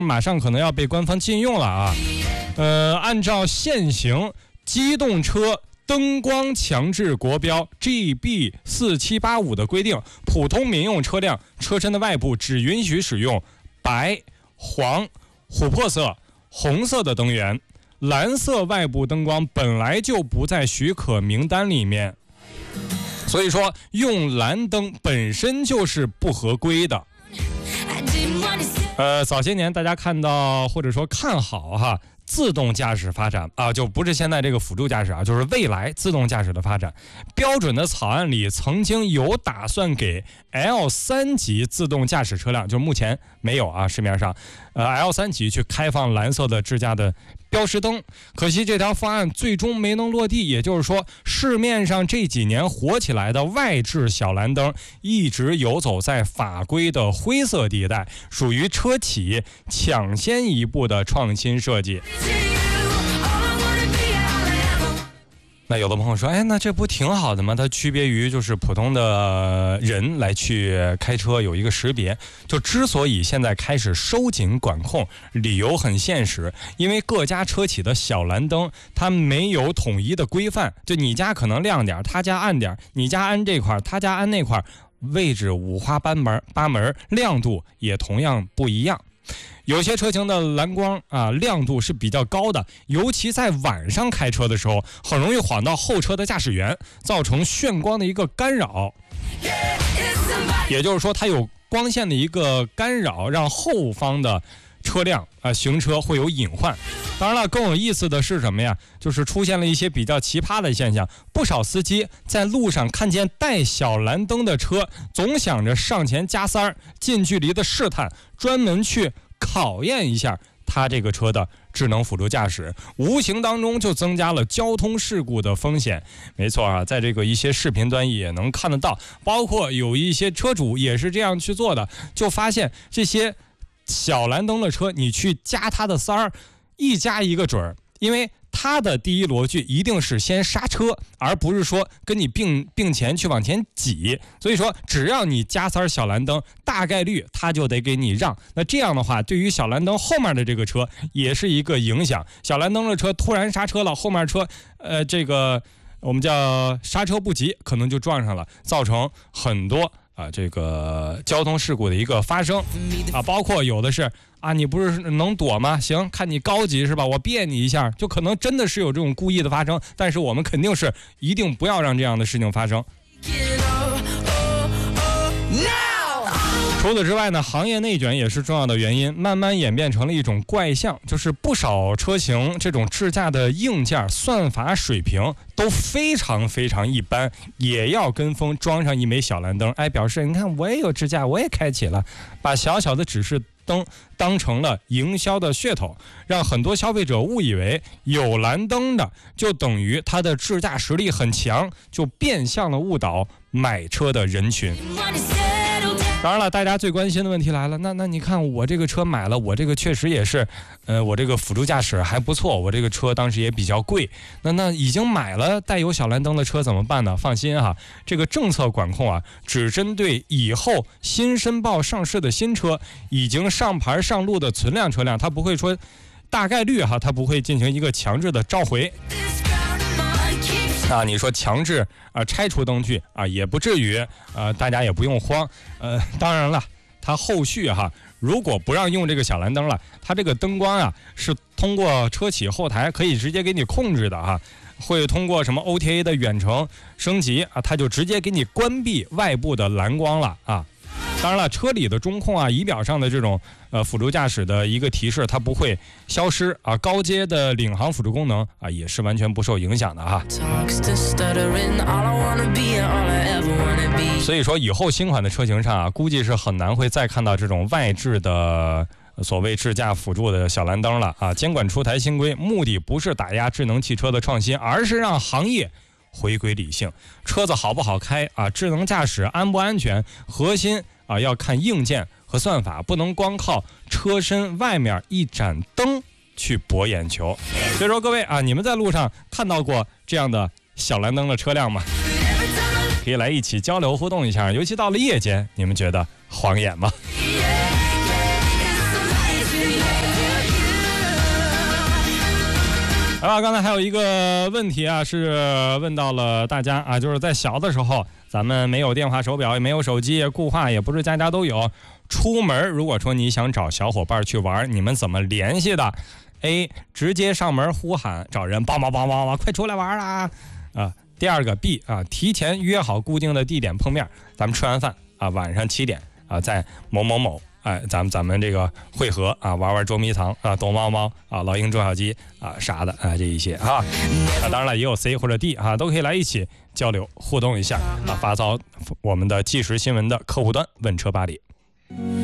马上可能要被官方禁用了啊。按照现行机动车灯光强制国标 GB4785 的规定，普通民用车辆车身的外部只允许使用白、黄、琥珀色、红色的灯源，蓝色外部灯光本来就不在许可名单里面，所以说用蓝灯本身就是不合规的。早些年大家看到或者说看好哈自动驾驶发展啊，就不是现在这个辅助驾驶啊，就是未来自动驾驶的发展。标准的草案里曾经有打算给 L3 级自动驾驶车辆，就是目前没有啊，市面上L3 级去开放蓝色的智驾的标识灯，可惜这条方案最终没能落地。也就是说，市面上这几年火起来的外置小蓝灯一直游走在法规的灰色地带，属于车企抢先一步的创新设计。那有的朋友说，那这不挺好的吗？它区别于就是普通的人来去开车有一个识别。就之所以现在开始收紧管控，理由很现实，因为各家车企的小蓝灯它没有统一的规范，就你家可能亮点，他家暗点，你家安这块，他家安那块，位置五花八门，亮度也同样不一样。有些车型的蓝光亮度是比较高的，尤其在晚上开车的时候，很容易晃到后车的驾驶员，造成眩光的一个干扰。也就是说，它有光线的一个干扰，让后方的车辆行车会有隐患。当然了，更有意思的是什么呀？就是出现了一些比较奇葩的现象，不少司机在路上看见带小蓝灯的车，总想着上前加塞儿，近距离的试探，专门去考验一下他这个车的智能辅助驾驶，无形当中就增加了交通事故的风险。没错啊，在这个一些视频端也能看得到，包括有一些车主也是这样去做的，就发现这些小蓝灯的车，你去加它的塞儿，一加一个准儿，因为它的第一逻辑一定是先刹车，而不是说跟你并前去往前挤。所以说，只要你加塞小蓝灯，大概率它就得给你让。那这样的话，对于小蓝灯后面的这个车也是一个影响。小蓝灯的车突然刹车了，后面车这个我们叫刹车不及，可能就撞上了，造成很多这个交通事故的一个发生包括有的是你不是能躲吗？行，看你高级是吧？我别你一下，就可能真的是有这种故意的发生，但是我们肯定是一定不要让这样的事情发生。除此之外呢，行业内卷也是重要的原因，慢慢演变成了一种怪象，就是不少车型这种智驾的硬件算法水平都非常非常一般，也要跟风装上一枚小蓝灯，表示你看我也有智驾，我也开启了，把小小的指示灯当成了营销的噱头，让很多消费者误以为有蓝灯的就等于它的智驾实力很强，就变相的误导买车的人群。当然了，大家最关心的问题来了，那你看我这个车买了，我这个确实也是我这个辅助驾驶还不错，我这个车当时也比较贵，那已经买了带有小蓝灯的车怎么办呢？放心这个政策管控只针对以后新申报上市的新车，已经上牌上路的存量车辆，它不会说大概率它不会进行一个强制的召回。你说强制拆除灯具也不至于大家也不用慌。当然了，它后续如果不让用这个小蓝灯了，它这个灯光是通过车企后台可以直接给你控制的会通过什么 OTA 的远程升级它就直接给你关闭外部的蓝光了当然了，车里的中控仪表上的这种辅助驾驶的一个提示，它不会消失高阶的领航辅助功能也是完全不受影响的所以说以后新款的车型上估计是很难会再看到这种外置的所谓智驾辅助的小蓝灯了监管出台新规，目的不是打压智能汽车的创新，而是让行业回归理性。车子好不好开智能驾驶安不安全，核心要看硬件和算法，不能光靠车身外面一盏灯去博眼球。所以说各位你们在路上看到过这样的小蓝灯的车辆吗？可以来一起交流互动一下，尤其到了夜间，你们觉得晃眼吗？ 好吧，刚才还有一个问题啊，是问到了大家啊，就是在小的时候，咱们没有电话手表，也没有手机，固话也不是家家都有。出门如果说你想找小伙伴去玩，你们怎么联系的 ？A. 直接上门呼喊找人，帮，快出来玩啦！啊，第二个 B 啊，提前约好固定的地点碰面，咱们吃完饭啊，晚上7点啊，在某某某。哎，咱们这个汇合啊，玩捉迷藏啊，躲猫猫啊，老鹰捉小鸡啊啥的啊，这一些啊，当然了也有 C 或者 D 啊，都可以来一起交流互动一下啊，发到我们的即时新闻的客户端问车吧里。